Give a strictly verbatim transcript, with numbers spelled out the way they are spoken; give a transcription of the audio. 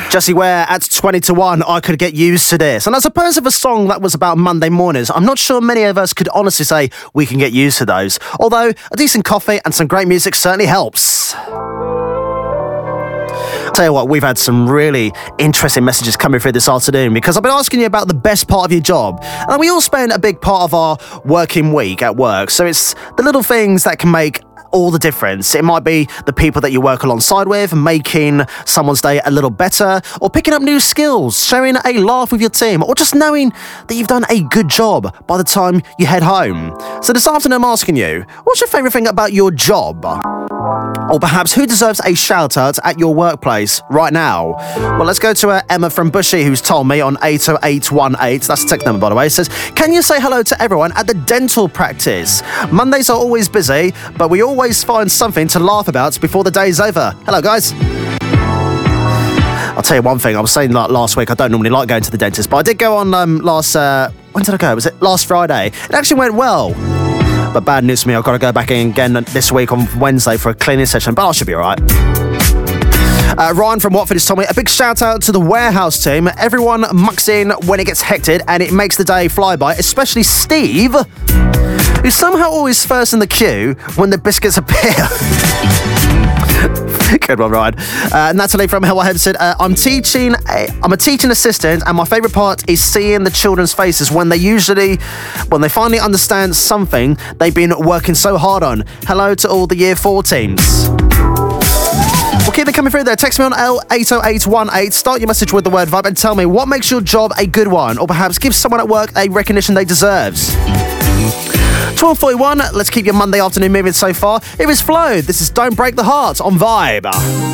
Jessie Ware at twenty to one, I could get used to this. And I suppose if a song that was about Monday mornings, I'm not sure many of us could honestly say we can get used to those. Although a decent coffee and some great music certainly helps. Tell you what, we've had some really interesting messages coming through this afternoon because I've been asking you about the best part of your job. And we all spend a big part of our working week at work, so it's the little things that can make all the difference. It might be the people that you work alongside with, making someone's day a little better, or picking up new skills, sharing a laugh with your team, or just knowing that you've done a good job by the time you head home. So this afternoon I'm asking you, what's your favourite thing about your job? Or perhaps who deserves a shout out at your workplace right now? Well, let's go to uh, Emma from Bushy, who's told me on eight oh eight one eight, that's the tech number by the way, says, can you say hello to everyone at the dental practice? Mondays are always busy, but we always find something to laugh about before the day's over. Hello guys. I'll tell you one thing, I was saying like last week, I don't normally like going to the dentist, but I did go on um, last, uh, when did I go? Was it last Friday? It actually went well. But bad news for me, I've got to go back in again this week on Wednesday for a cleaning session, but I should be alright. Uh, Ryan from Watford has told me, a big shout out to the warehouse team. Everyone mucks in when it gets hectic and it makes the day fly by, especially Steve, who's somehow always first in the queue when the biscuits appear. Good one, Ryan. Uh, Natalie from Hell Hempstead, uh, I'm teaching, a, I'm a teaching assistant, and my favourite part is seeing the children's faces when they usually, when they finally understand something they've been working so hard on. Hello to all the year four teams. Well, keep them coming through there. Text me on L eight oh eight one eight. Start your message with the word vibe and tell me what makes your job a good one, or perhaps give someone at work a recognition they deserve. twelve forty-one, let's keep your Monday afternoon moving so far. Here is Flo. This is Don't Break the Heart on Vibe.